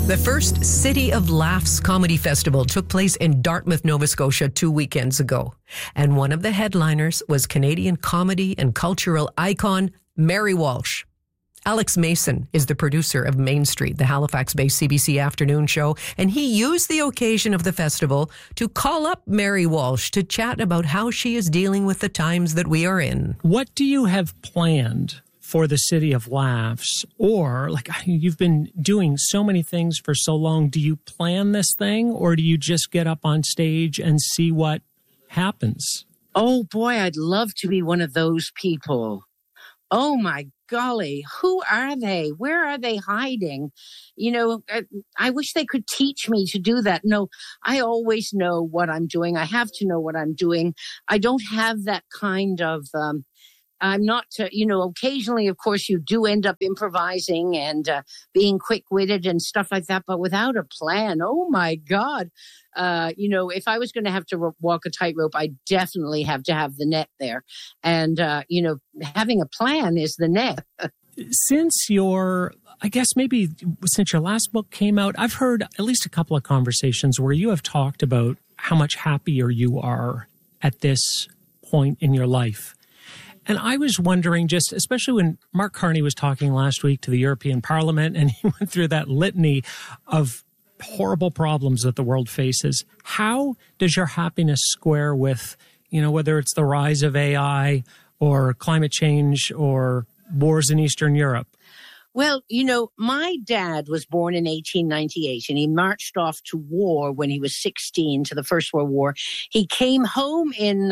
The first City of Laughs Comedy Festival took place in Dartmouth, Nova Scotia 2 weekends ago. And one of the headliners was Canadian comedy and cultural icon Mary Walsh. Alex Mason is the producer of Main Street, the Halifax-based CBC afternoon show, and he used the occasion of the festival to call up Mary Walsh to chat about how she is dealing with the times that we are in. What do you have planned for the City of Laughs? Or, you've been doing so many things for so long, do you plan this thing, or do you just get up on stage and see what happens? Oh, boy, I'd love to be one of those people. Oh, my golly, who are they? Where are they hiding? I wish they could teach me to do that. No, I always know what I'm doing. I have to know what I'm doing. I don't have that kind of... I'm not, occasionally, of course, you do end up improvising and being quick-witted and stuff like that, but without a plan, oh, my God. If I was going to have to walk a tightrope, I definitely have to have the net there. And, having a plan is the net. Since your last book came out, I've heard at least a couple of conversations where you have talked about how much happier you are at this point in your life. And I was wondering, just especially when Mark Carney was talking last week to the European Parliament and he went through that litany of horrible problems that the world faces, how does your happiness square with, whether it's the rise of AI or climate change or wars in Eastern Europe? Well, my dad was born in 1898 and he marched off to war when he was 16 to the First World War. He came home in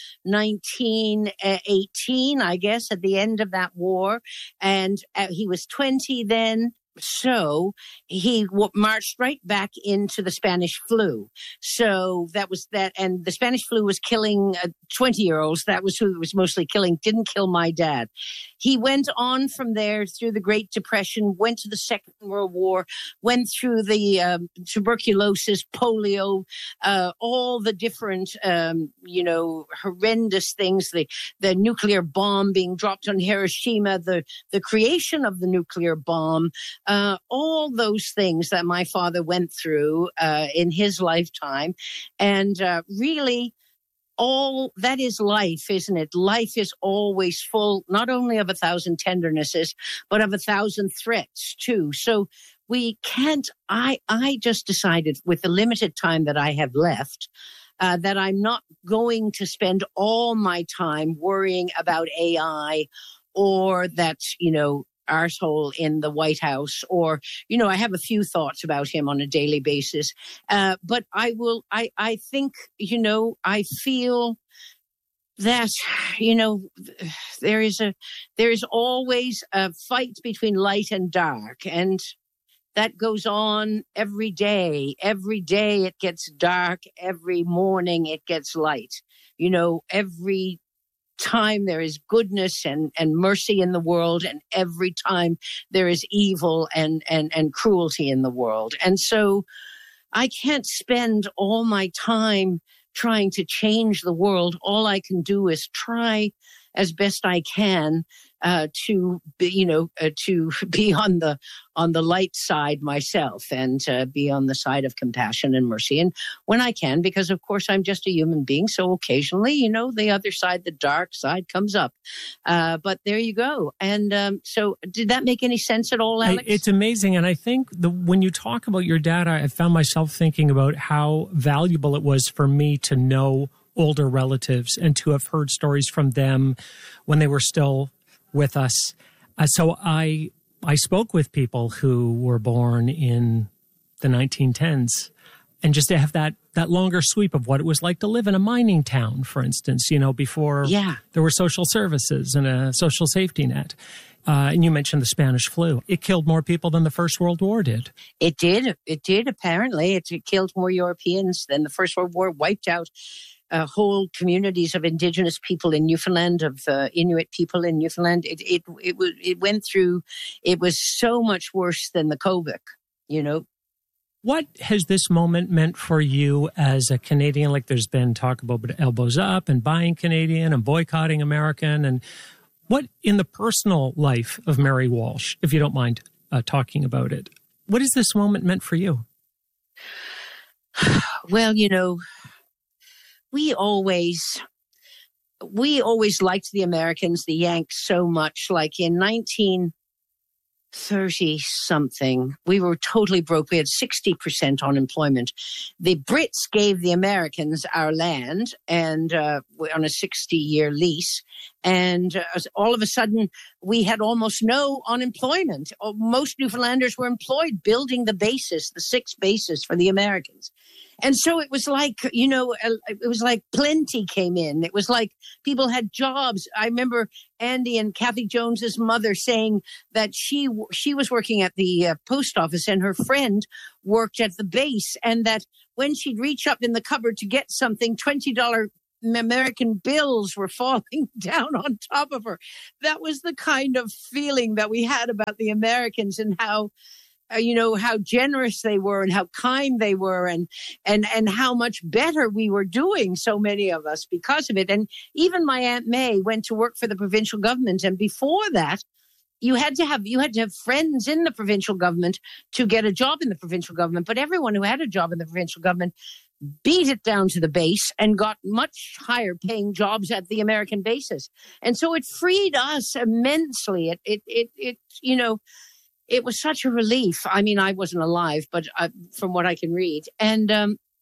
1918, I guess, at the end of that war. And he was 20 then. So he marched right back into the Spanish flu. So that was that. And the Spanish flu was killing 20-year-olds. That was who it was mostly killing. Didn't kill my dad. He went on from there through the Great Depression, went to the Second World War, went through the tuberculosis, polio, all the different, horrendous things, the nuclear bomb being dropped on Hiroshima, the creation of the nuclear bomb, all those things that my father went through in his lifetime. And really, all that is life, isn't it? Life is always full, not only of 1,000 tendernesses, but of 1,000 threats too. So we can't, I just decided with the limited time that I have left, that I'm not going to spend all my time worrying about AI or that, arsehole in the White House, or, I have a few thoughts about him on a daily basis. But I think, I feel that, there is always a fight between light and dark, and that goes on every day. Every day it gets dark. Every morning it gets light. Every time there is goodness and mercy in the world, and every time there is evil and cruelty in the world. And so I can't spend all my time trying to change the world. All I can do is try as best I can to be on the light side myself, and be on the side of compassion and mercy. And when I can, because of course I'm just a human being, so occasionally, the other side, the dark side, comes up. But there you go. And so, did that make any sense at all, Alex? It's amazing, and I think when you talk about your dad, I found myself thinking about how valuable it was for me to know older relatives and to have heard stories from them when they were still with us. So I spoke with people who were born in the 1910s, and just to have that longer sweep of what it was like to live in a mining town, for instance, before there were social services and a social safety net. And you mentioned the Spanish flu. It killed more people than the First World War did. It did. It did, apparently. It killed more Europeans than the First World War, wiped out whole communities of indigenous people in Newfoundland, of Inuit people in Newfoundland. It went through, it was so much worse than the COVID, What has this moment meant for you as a Canadian? Like, there's been talk about elbows up and buying Canadian and boycotting American. And what in the personal life of Mary Walsh, if you don't mind talking about it, What has this moment meant for you? Well, we always liked the Americans, the Yanks, so much. Like in 1930-something, we were totally broke. We had 60% unemployment. The Brits gave the Americans our land and on a 60-year lease. And all of a sudden, we had almost no unemployment. Most Newfoundlanders were employed building the bases, the 6 bases for the Americans. And so it was like, it was like plenty came in. It was like people had jobs. I remember Andy and Kathy Jones's mother saying that she was working at the post office and her friend worked at the base, and that when she'd reach up in the cupboard to get something, $20 American bills were falling down on top of her. That was the kind of feeling that we had about the Americans and how generous they were and how kind they were and how much better we were doing, so many of us, because of it. And even my Aunt May went to work for the provincial government. And before that, you had to have friends in the provincial government to get a job in the provincial government. But everyone who had a job in the provincial government beat it down to the base and got much higher paying jobs at the American bases. And so it freed us immensely. It was such a relief. I mean, I wasn't alive, but from what I can read. And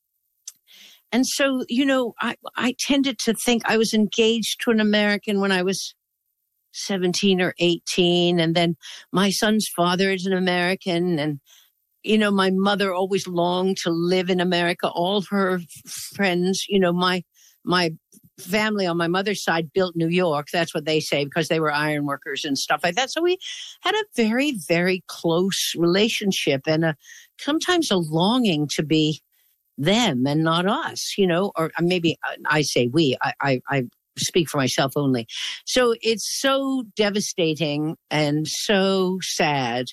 so, I tended to think I was engaged to an American when I was 17 or 18. And then my son's father is an American. And, my mother always longed to live in America. All her friends, my family on my mother's side built New York. That's what they say, because they were iron workers and stuff like that. So we had a very, very close relationship and sometimes a longing to be them and not us, or maybe I say we, I speak for myself only. So it's so devastating and so sad.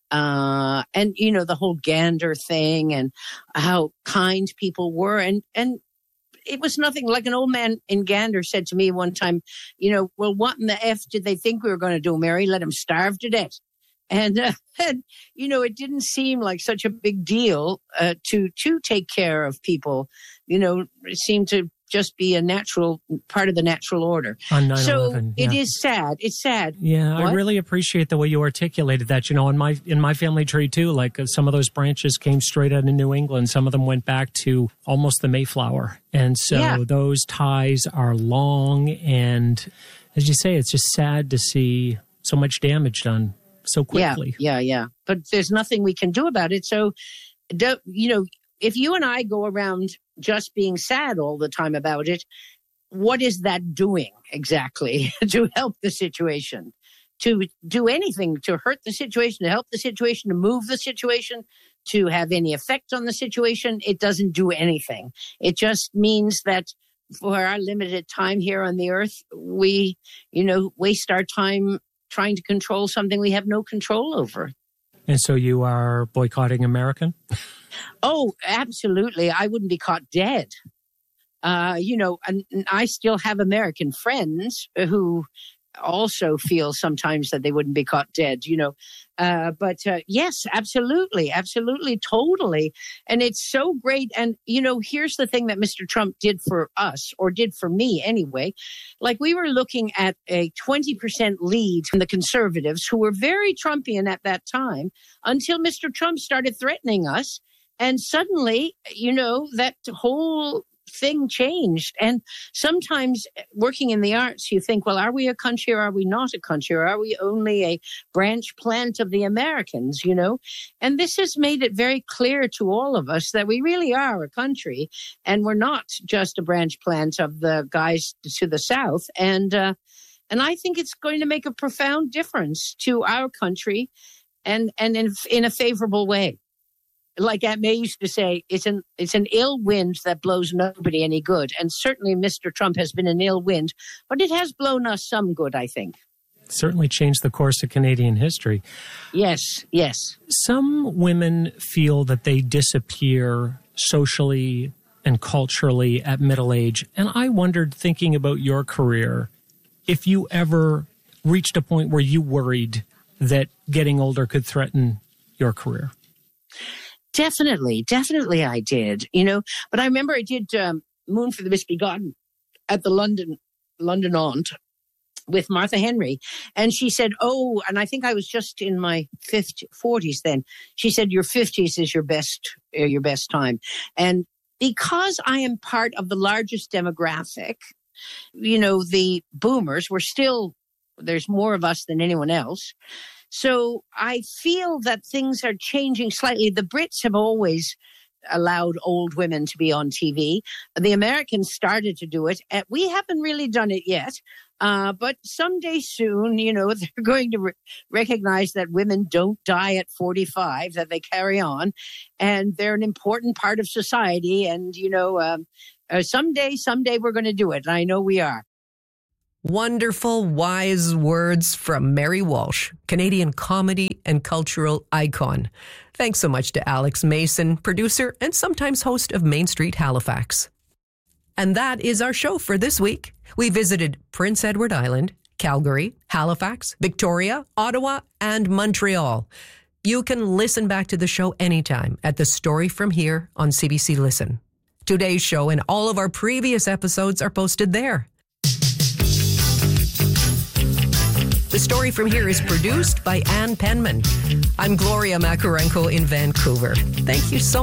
And the whole Gander thing and how kind people were. And it was nothing. Like an old man in Gander said to me one time, well, what in the F did they think we were going to do, Mary? Let them starve to death. And it didn't seem like such a big deal to take care of people. It seemed to just be a natural part of the natural order. On 9/11, so it is sad. It's sad. Yeah, What? I really appreciate the way you articulated that. In my family tree too, like some of those branches came straight out of New England. Some of them went back to almost the Mayflower. And so those ties are long. And as you say, it's just sad to see so much damage done so quickly. Yeah. But there's nothing we can do about it. So, if you and I go around just being sad all the time about it, what is that doing exactly to help the situation? To do anything to hurt the situation, to help the situation, to move the situation, to have any effect on the situation? It doesn't do anything. It just means that for our limited time here on the earth, we, waste our time trying to control something we have no control over. And so you are boycotting American? Oh, absolutely. I wouldn't be caught dead. And I still have American friends who also feel sometimes that they wouldn't be caught dead, But yes, absolutely, totally. And it's so great. And, here's the thing that Mr. Trump did for us, or did for me anyway. Like, we were looking at a 20% lead from the conservatives, who were very Trumpian at that time, until Mr. Trump started threatening us. And suddenly, that whole thing changed. And sometimes working in the arts, you think, well, are we a country or are we not a country? Or are we only a branch plant of the Americans, And this has made it very clear to all of us that we really are a country and we're not just a branch plant of the guys to the south. And I think it's going to make a profound difference to our country and in a favorable way. Like Aunt May used to say, it's an ill wind that blows nobody any good. And certainly Mr. Trump has been an ill wind, but it has blown us some good, I think. Certainly changed the course of Canadian history. Yes. Some women feel that they disappear socially and culturally at middle age. And I wondered, thinking about your career, if you ever reached a point where you worried that getting older could threaten your career. Definitely I did, But I remember I did Moon for the Misbegotten at the London Aunt with Martha Henry. And she said, and I think I was just in my 40s then. She said, your 50s is your best time. And because I am part of the largest demographic, the boomers, there's more of us than anyone else. So I feel that things are changing slightly. The Brits have always allowed old women to be on TV. The Americans started to do it. We haven't really done it yet. But someday soon, they're going to recognize that women don't die at 45, that they carry on, and they're an important part of society. And, someday we're going to do it. And I know we are. Wonderful, wise words from Mary Walsh, Canadian comedy and cultural icon. Thanks so much to Alex Mason, producer and sometimes host of Main Street Halifax. And that is our show for this week. We visited Prince Edward Island, Calgary, Halifax, Victoria, Ottawa, and Montreal. You can listen back to the show anytime at The Story From Here on CBC Listen. Today's show and all of our previous episodes are posted there. The Story From Here is produced by Ann Penman. I'm Gloria Makarenko in Vancouver. Thank you so much.